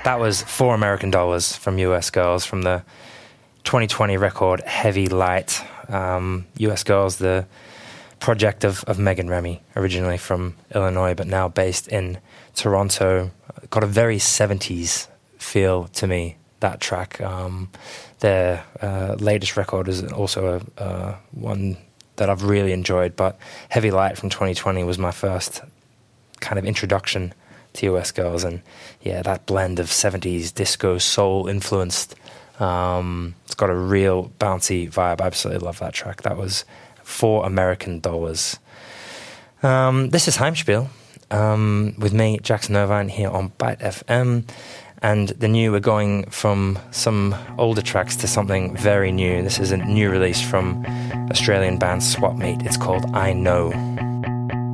That was $4 from US Girls from the 2020 record Heavy Light. US Girls, the project of Megan Remy, originally from Illinois, but now based in Toronto. Got a very 70s feel to me, that track. Their latest record is also one that I've really enjoyed, but Heavy Light from 2020 was my first kind of introduction to US Girls, and yeah, that blend of 70s disco soul influenced. It's got a real bouncy vibe. I absolutely love that track. That was $4. This is Heimspiel with me, Jackson Irvine, here on Byte FM. And the new, we're going from some older tracks to something very new. This is a new release from Australian band Swapmeet. It's called I Know.